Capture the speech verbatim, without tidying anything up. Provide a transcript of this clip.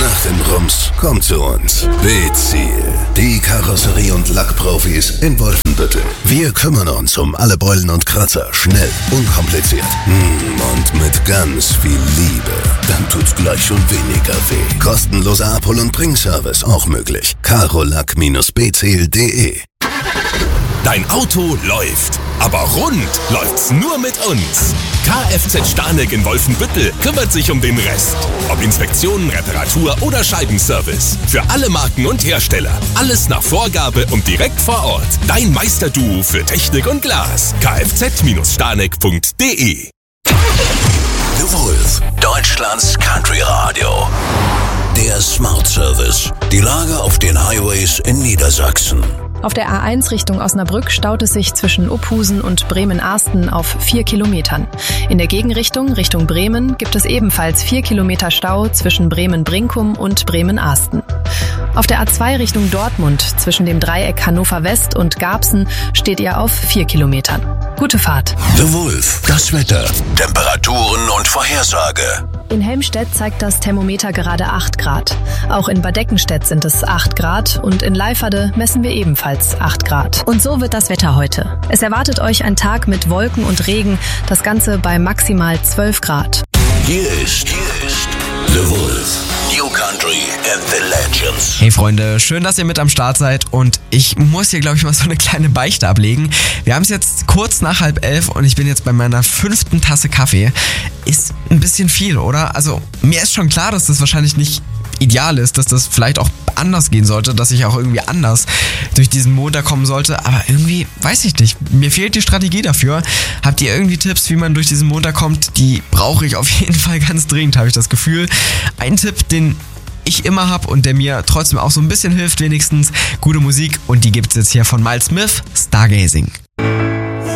Nach dem Rums kommt zu uns B-Ziel, die Karosserie- und Lackprofis in Wolfenbüttel. Wir kümmern uns um alle Beulen und Kratzer, schnell, unkompliziert und mit ganz viel Liebe. Dann tut's gleich schon weniger weh. Kostenloser Abhol- und Bringservice auch möglich. karolack B ziel punkt de. Dein Auto läuft, aber rund läuft's nur mit uns. Kfz Stanek in Wolfenbüttel kümmert sich um den Rest. Ob Inspektionen, Reparatur oder Scheibenservice. Für alle Marken und Hersteller. Alles nach Vorgabe und direkt vor Ort. Dein Meisterduo für Technik und Glas. kfz stanek punkt de. The Wolf, Deutschlands Country Radio. Der Smart Service. Die Lage auf den Highways in Niedersachsen. Auf der A eins Richtung Osnabrück staut es sich zwischen Uphusen und Bremen-Arsten auf vier Kilometern. In der Gegenrichtung, Richtung Bremen, gibt es ebenfalls vier Kilometer Stau zwischen Bremen-Brinkum und Bremen-Arsten. Auf der A zwei Richtung Dortmund, zwischen dem Dreieck Hannover West und Garbsen, steht ihr auf vier Kilometern. Gute Fahrt. The Wolf, das Wetter, Temperaturen und Vorhersage. In Helmstedt zeigt das Thermometer gerade acht Grad. Auch in Bad Deckenstedt sind es acht Grad und in Leiferde messen wir ebenfalls acht Grad. Und so wird das Wetter heute. Es erwartet euch ein Tag mit Wolken und Regen, das Ganze bei maximal zwölf Grad. Hier ist, hier ist The Wolf. New Country and the Legends. Hey Freunde, schön, dass ihr mit am Start seid und ich muss hier, glaube ich, mal so eine kleine Beichte ablegen. Wir haben es jetzt kurz nach halb elf und ich bin jetzt bei meiner fünften Tasse Kaffee. Ist ein bisschen viel, oder? Also mir ist schon klar, dass das wahrscheinlich nicht ideal ist, dass das vielleicht auch anders gehen sollte, dass ich auch irgendwie anders durch diesen Montag kommen sollte, aber irgendwie, weiß ich nicht, mir fehlt die Strategie dafür. Habt ihr irgendwie Tipps, wie man durch diesen Montag kommt? Die brauche ich auf jeden Fall ganz dringend, habe ich das Gefühl. Ein Tipp, den ich immer habe und der mir trotzdem auch so ein bisschen hilft, wenigstens gute Musik, und die gibt's jetzt hier von Miles Smith, Stargazing.